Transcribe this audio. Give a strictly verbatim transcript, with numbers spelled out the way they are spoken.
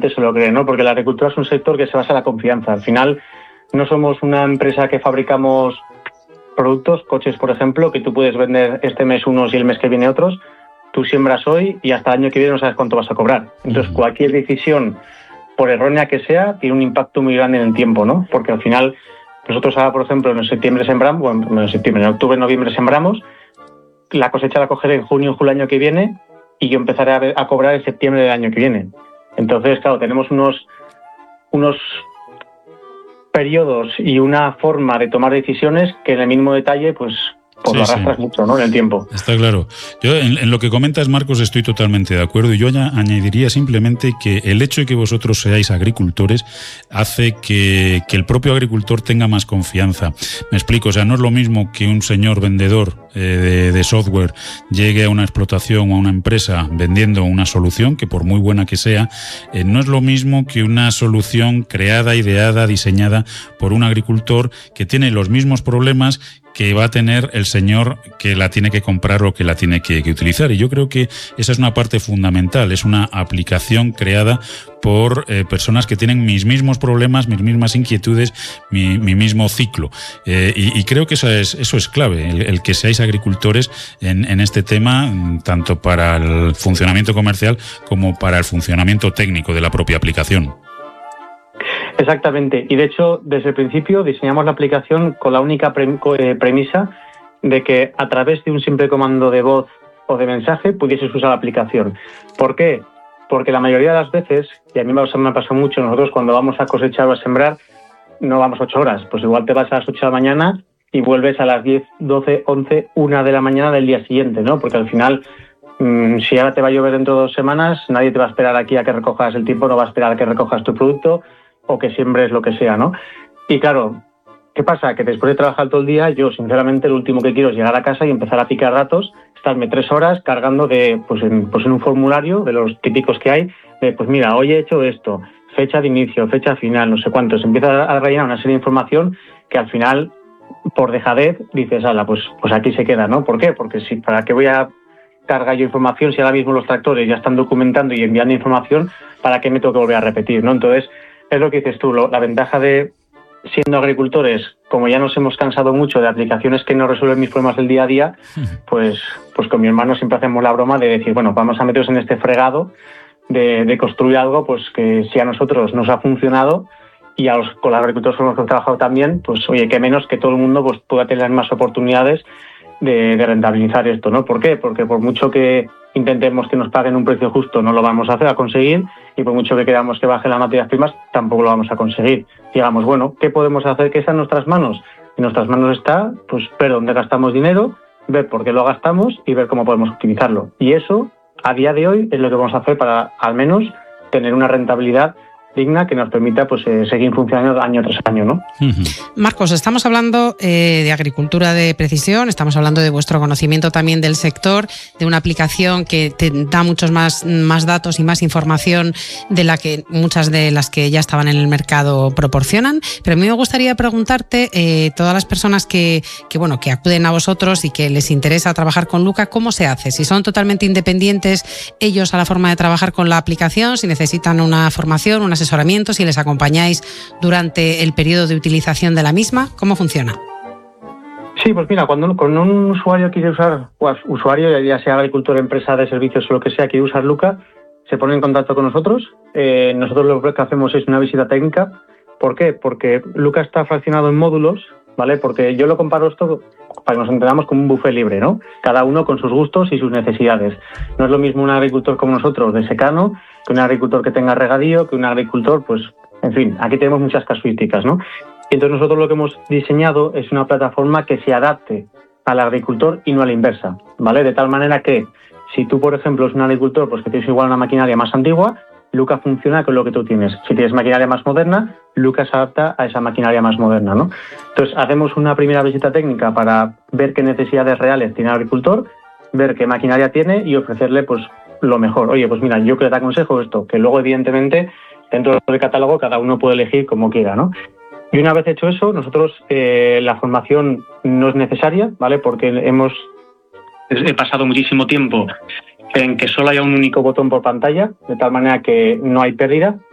realmente se lo creen, ¿no? Porque la agricultura es un sector que se basa en la confianza. Al final, no somos una empresa que fabricamos productos, coches, por ejemplo, que tú puedes vender este mes unos y el mes que viene otros. Tú siembras hoy y hasta el año que viene no sabes cuánto vas a cobrar. Entonces, cualquier decisión, por errónea que sea, tiene un impacto muy grande en el tiempo, ¿no? Porque al final, nosotros ahora, por ejemplo, en septiembre sembramos, bueno, en septiembre, en octubre, noviembre sembramos, la cosecha la cogeré en junio, julio del año que viene y yo empezaré a, ver, a cobrar en septiembre del año que viene. Entonces, claro, tenemos unos, unos periodos y una forma de tomar decisiones que en el mínimo detalle, pues, pues sí, lo arrastras sí. mucho, ¿no? En el tiempo. Está claro. Yo en, en lo que comentas, Marcos, estoy totalmente de acuerdo y yo ya añadiría simplemente que el hecho de que vosotros seáis agricultores hace que, que el propio agricultor tenga más confianza. Me explico, o sea, no es lo mismo que un señor vendedor eh, de, de software llegue a una explotación o a una empresa vendiendo una solución, que por muy buena que sea, eh, no es lo mismo que una solución creada, ideada, diseñada por un agricultor que tiene los mismos problemas que va a tener el señor que la tiene que comprar o que la tiene que, que utilizar. Y yo creo que esa es una parte fundamental, es una aplicación creada por eh, personas que tienen mis mismos problemas, mis mismas inquietudes, mi, mi mismo ciclo. Eh, y, y creo que eso es, eso es clave, el, el que seáis agricultores en, en este tema, tanto para el funcionamiento comercial como para el funcionamiento técnico de la propia aplicación. Exactamente, y de hecho desde el principio diseñamos la aplicación con la única pre- eh, premisa de que a través de un simple comando de voz o de mensaje pudieses usar la aplicación. ¿Por qué? Porque la mayoría de las veces, y a mí me ha pasado mucho, nosotros cuando vamos a cosechar o a sembrar no vamos ocho horas, pues igual te vas a las ocho de la mañana y vuelves a las diez, doce, once, una de la mañana del día siguiente, ¿no? Porque al final, mmm, si ahora te va a llover dentro de dos semanas, nadie te va a esperar aquí a que recojas el tiempo, no va a esperar a que recojas tu producto o que siembres lo que sea, ¿no? Y claro, ¿qué pasa? Que después de trabajar todo el día, yo sinceramente lo último que quiero es llegar a casa y empezar a picar datos, estarme tres horas cargando de, pues en, pues en un formulario de los típicos que hay, de pues mira, hoy he hecho esto, fecha de inicio, fecha final, no sé cuánto, se empieza a rellenar una serie de información que al final, por dejadez, dices, ala, pues, pues aquí se queda, ¿no? ¿Por qué? Porque si, ¿para qué voy a cargar yo información si ahora mismo los tractores ya están documentando y enviando información, ¿para qué me tengo que volver a repetir, ¿no? Entonces, es lo que dices tú, lo, la ventaja de siendo agricultores, como ya nos hemos cansado mucho de aplicaciones que no resuelven mis problemas del día a día, pues, pues con mi hermano siempre hacemos la broma de decir, bueno, vamos a meternos en este fregado de, de construir algo pues que si a nosotros nos ha funcionado y a los, con los agricultores con los que hemos trabajado también, pues oye, que menos que todo el mundo pues, pueda tener más oportunidades de, de rentabilizar esto, ¿no? ¿Por qué? Porque por mucho que intentemos que nos paguen un precio justo, no lo vamos a hacer, a conseguir, y por mucho que queramos que bajen las materias primas, tampoco lo vamos a conseguir. Digamos, bueno, ¿qué podemos hacer que está en nuestras manos? En nuestras manos está, pues, ver dónde gastamos dinero, ver por qué lo gastamos y ver cómo podemos optimizarlo. Y eso, a día de hoy, es lo que vamos a hacer para, al menos, tener una rentabilidad digna que nos permita pues eh, seguir funcionando año tras año, ¿no? Marcos, estamos hablando eh, de agricultura de precisión, estamos hablando de vuestro conocimiento también del sector, de una aplicación que te da muchos más, más datos y más información de la que muchas de las que ya estaban en el mercado proporcionan, pero a mí me gustaría preguntarte, eh, todas las personas que, que, bueno, que acuden a vosotros y que les interesa trabajar con Luca, ¿cómo se hace? Si son totalmente independientes ellos a la forma de trabajar con la aplicación, si necesitan una formación, unas asesoramiento, si les acompañáis durante el periodo de utilización de la misma, ¿cómo funciona? Sí, pues mira, cuando con un usuario quiere usar, pues, usuario, ya sea agricultor, empresa de servicios o lo que sea, quiere usar Luca, se pone en contacto con nosotros. Eh, nosotros lo que hacemos es una visita técnica. ¿Por qué? Porque Luca está fraccionado en módulos, ¿vale? Porque yo lo comparo esto, para que nos entendamos, como un buffet libre, ¿no? Cada uno con sus gustos y sus necesidades. No es lo mismo un agricultor como nosotros de secano que un agricultor que tenga regadío, que un agricultor, pues, en fin, aquí tenemos muchas casuísticas, ¿no? Y entonces nosotros lo que hemos diseñado es una plataforma que se adapte al agricultor y no a la inversa, ¿vale? De tal manera que si tú, por ejemplo, es un agricultor pues que tienes igual una maquinaria más antigua, Luca funciona con lo que tú tienes. Si tienes maquinaria más moderna, Luca se adapta a esa maquinaria más moderna, ¿no? Entonces, hacemos una primera visita técnica para ver qué necesidades reales tiene el agricultor, ver qué maquinaria tiene y ofrecerle, pues, lo mejor. Oye, pues mira, yo que te aconsejo esto, que luego, evidentemente, dentro del catálogo cada uno puede elegir como quiera, ¿no? Y una vez hecho eso, nosotros, eh, la formación no es necesaria, ¿vale? Porque hemos he pasado muchísimo tiempo en que solo haya un único botón por pantalla, de tal manera que no hay pérdida.